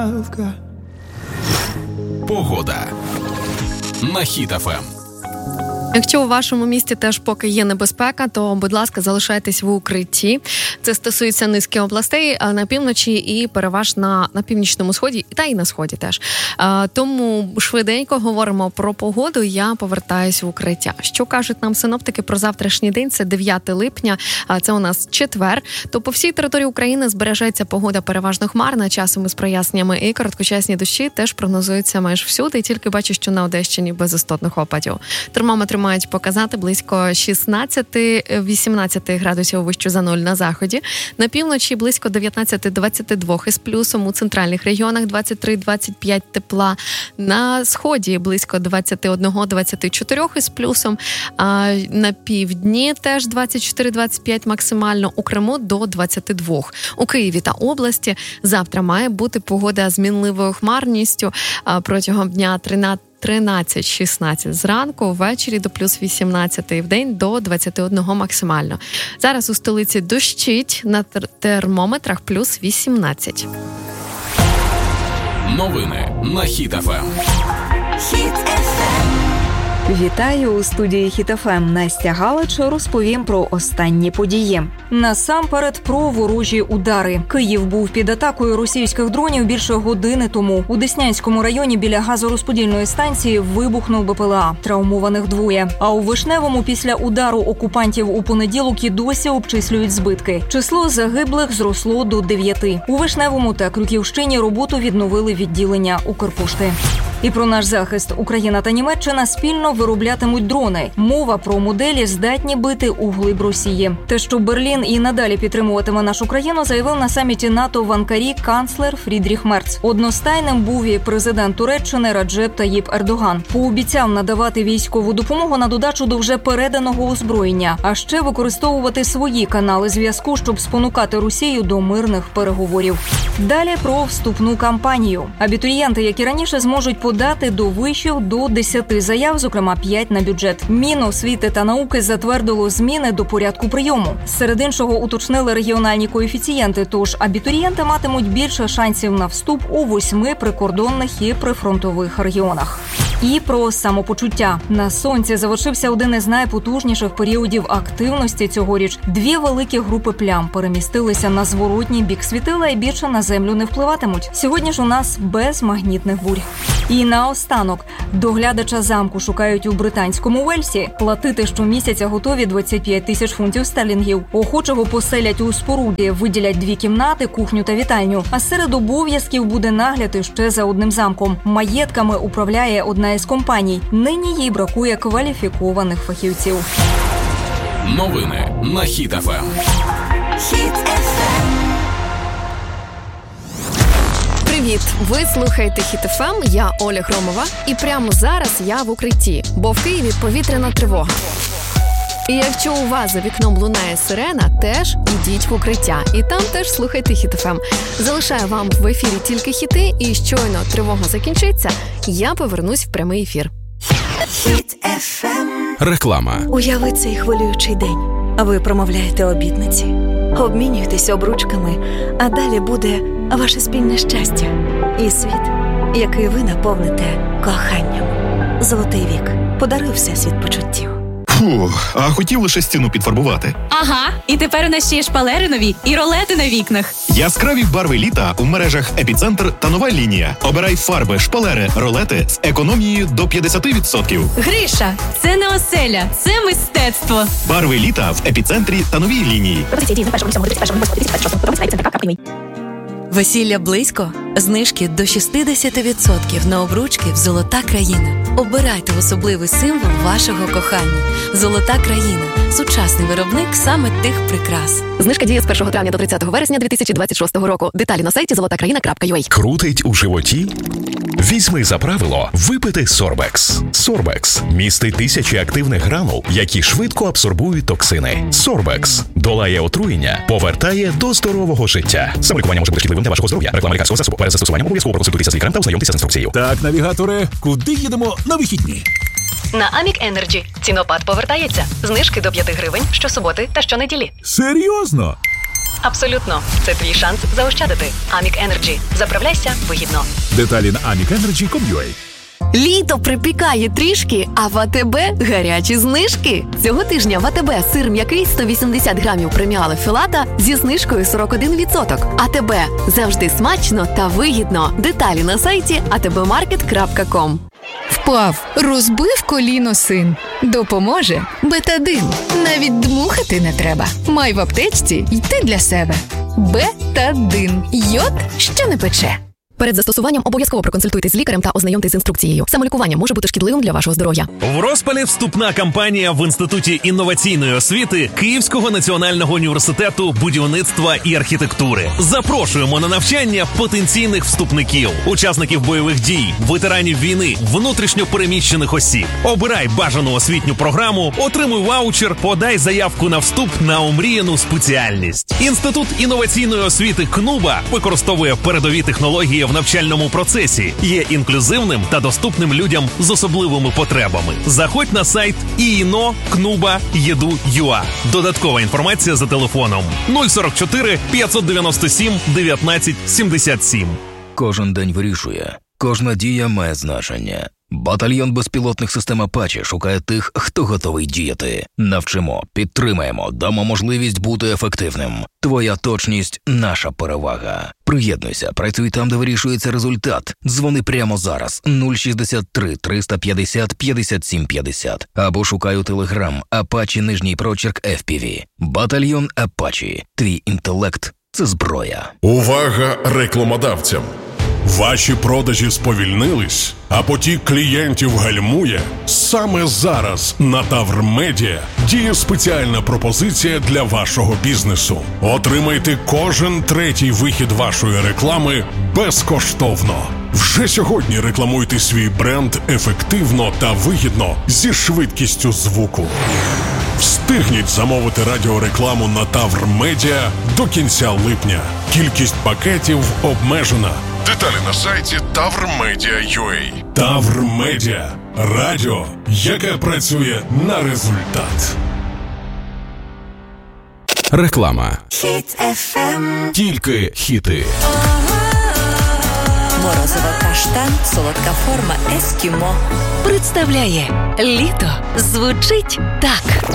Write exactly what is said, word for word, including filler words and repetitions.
Погода на Хіт еф ем. Якщо у вашому місті теж поки є небезпека, то, будь ласка, залишайтесь в укритті. Це стосується низки областей, а на півночі і переважно на північному сході, та й на сході теж. Тому швиденько говоримо про погоду, я повертаюсь в укриття. Що кажуть нам синоптики про завтрашній день? Це дев'яте липня, це у нас четвер. То по всій території України збережеться погода переважно хмарна, часом із проясненнями, і короткочасні дощі теж прогнозуються майже всюди. І тільки бачу, що на Одещині без істотних опадів. Термометри мають показати близько шістнадцять-вісімнадцять градусів вище за нуль на заході. На півночі близько дев'ятнадцять-двадцять два із плюсом, у центральних регіонах двадцять три двадцять п'ять тепла. На сході близько двадцять один двадцять чотири із плюсом. А на півдні теж двадцять чотири двадцять п'ять максимально. У Криму до двадцять два. У Києві та області завтра має бути погода з мінливою хмарністю. А протягом дня тринадцять-шістнадцять зранку, ввечері до плюс вісімнадцять, в день до двадцять один максимально. Зараз у столиці дощить, на термометрах плюс вісімнадцять. Новини на Хіт еф ем. Хіт еф ем. Вітаю у студії Хіт еф ем. Настя Галич розповім про останні події. Насамперед про ворожі удари. Київ був під атакою російських дронів більше години тому. У Деснянському районі біля газорозподільної станції вибухнув Бе Пе Еле А. Травмованих двоє. А у Вишневому після удару окупантів у понеділок і досі обчислюють збитки. Число загиблих зросло до дев'яти. У Вишневому та Крюківщині роботу відновили відділення Укрпошти. І про наш захист. Україна та Німеччина спільно вироблятимуть дрони. Мова про моделі, здатні бити у глиб Росії. Те, що Берлін і надалі підтримуватиме нашу країну, заявив на саміті НАТО в Анкарі канцлер Фрідріх Мерц. Одностайним був і президент Туреччини Раджеп Таїп Ердоган. Пообіцяв надавати військову допомогу на додачу до вже переданого озброєння, а ще використовувати свої канали зв'язку, щоб спонукати Росію до мирних переговорів. Далі про вступну кампанію. Абітурієнти, як і раніше, зможуть подати до вишів до десяти заяв, зокрема п'ять на бюджет. Міносвіти та науки затвердило зміни до порядку прийому. Серед іншого уточнили регіональні коефіцієнти, тож абітурієнти матимуть більше шансів на вступ у восьми прикордонних і прифронтових регіонах. І про самопочуття. На сонці завершився один із найпотужніших періодів активності цьогоріч. Дві великі групи плям перемістилися на зворотній бік світила і більше на землю не впливатимуть. Сьогодні ж у нас без магнітних бурь. І наостанок. Доглядача замку шукають у британському Уельсі. Платити щомісяця готові двадцять п'ять тисяч фунтів стерлінгів. Охочого поселять у споруді, виділять дві кімнати, кухню та вітальню. А серед обов'язків буде нагляд ще за одним замком. Маєтками управляє одна із компаній. Нині їй бракує кваліфікованих фахівців. Новини на Хіт еф ем. Хіт еф ем. Привіт! Ви слухаєте Хіт еф ем, я Оля Громова, і прямо зараз я в укритті, бо в Києві повітряна тривога. І якщо у вас за вікном лунає сирена, теж ідіть в укриття. І там теж слухайте Хіт еф ем. Залишаю вам в ефірі тільки хіти, і щойно тривога закінчиться, я повернусь в прямий ефір. Хіт еф ем. Реклама. Уяви цей хвилюючий день. Ви промовляєте обітниці, обмінюєтесь обручками, а далі буде ваше спільне щастя і світ, який ви наповните коханням. Золотий вік. Подаруй всесвіт почуттів. Фу, а хотів лише стіну підфарбувати. Ага, і тепер у нас ще є шпалери нові і ролети на вікнах. Яскраві барви літа у мережах «Епіцентр» та «Нова лінія». Обирай фарби, шпалери, ролети з економією до п'ятдесят відсотків. Гриша, це не оселя, це мистецтво. Барви літа в «Епіцентрі» та «Новій лінії». Весілля близько? Знижки до шістдесят відсотків на обручки в «Золота країна». Обирайте особливий символ вашого кохання. «Золота країна» – сучасний виробник саме тих прикрас. Знижка діє з першого травня до тридцятого вересня дві тисячі двадцять шостого року. Деталі на сайті золота країна крапка ю а. Крутить у животі? Візьми за правило випити Сорбекс. Сорбекс містить тисячі активних гранул, які швидко абсорбують токсини. Сорбекс долає отруєння, повертає до здорового життя. Саме лікування може бути шкідливим для вашого здоров'я. Реклама лікарського засобу. Перед застосуванням обов'язково проконсультуйтеся з лікарем та ознайомтеся з інструкцією. Так, навігаторе, куди їдемо на вихідні? На Амік Енерджі цінопад повертається. Знижки до п'яти гривень щосуботи та щонеділі. Серйозно? Абсолютно. Це твій шанс заощадити. Амік Енерджі. Заправляйся вигідно. Деталі на амік енерджі крапка ком крапка ю а. Літо припікає трішки, а в АТБ гарячі знижки. Цього тижня в АТБ сир м'який сто вісімдесят грамів преміали Філата зі знижкою сорок один відсоток. АТБ. Завжди смачно та вигідно. Деталі на сайті а те бе маркет крапка ком. Впав, розбив коліно син. Допоможе Бетадин. Навіть дмухати не треба. Май в аптечці й ти для себе. Бетадин. Йод, що не пече. Перед застосуванням обов'язково проконсультуйтесь з лікарем та ознайомтесь з інструкцією. Самолікування може бути шкідливим для вашого здоров'я. В розпалі вступна кампанія в Інституті інноваційної освіти Київського національного університету будівництва і архітектури. Запрошуємо на навчання потенційних вступників, учасників бойових дій, ветеранів війни, внутрішньо переміщених осіб. Обирай бажану освітню програму, отримуй ваучер, подай заявку на вступ на омріяну спеціальність. Інститут інноваційної освіти КНУБА використовує передові технології в навчальному процесі, є інклюзивним та доступним людям з особливими потребами. Заходь на сайт і ен о кнуба точка і ді ю точка ю а. Додаткова інформація за телефоном нуль сорок чотири п'ятсот дев'яносто сім дев'ятнадцять сімдесят сім. Кожен день вирішує. Кожна дія має значення. Батальйон безпілотних систем Апачі шукає тих, хто готовий діяти. Навчимо, підтримаємо, дамо можливість бути ефективним. Твоя точність – наша перевага. Приєднуйся, працюй там, де вирішується результат. Дзвони прямо зараз нуль шістдесят три триста п'ятдесят п'ятдесят сім п'ятдесят або шукай у Телеграм Апачі нижній прочерк еф пі ві. Батальйон Апачі. Твій інтелект – це зброя. Увага рекламодавцям! Ваші продажі сповільнились, а потік клієнтів гальмує? Саме зараз на Тавр Медіа діє спеціальна пропозиція для вашого бізнесу. Отримайте кожен третій вихід вашої реклами безкоштовно. Вже сьогодні рекламуйте свій бренд ефективно та вигідно зі швидкістю звуку. Встигніть замовити радіорекламу на Тавр Медіа до кінця липня. Кількість пакетів обмежена. Деталі на сайті тавр медіа крапка ю а. Тавр Медіа. Радіо, яке працює на результат. Реклама. Хіт еф ем. Тільки хіти. Морозова каштан, солодка форма ескімо. Представляє літо звучить так.